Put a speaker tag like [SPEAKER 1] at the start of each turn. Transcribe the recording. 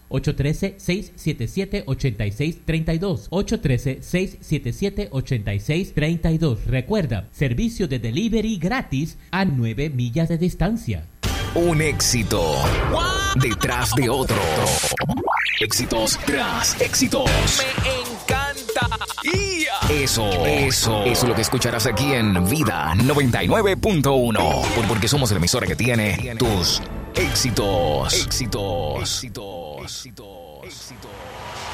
[SPEAKER 1] 813-677-8632. 813-677-8632. Recuerda, servicio de delivery gratis a 9 millas de distancia.
[SPEAKER 2] Un éxito detrás de otro. Éxitos tras éxitos.
[SPEAKER 3] Me encanta.
[SPEAKER 2] Eso es lo que escucharás aquí en Vida 99.1. Porque somos la emisora que tiene tus éxitos.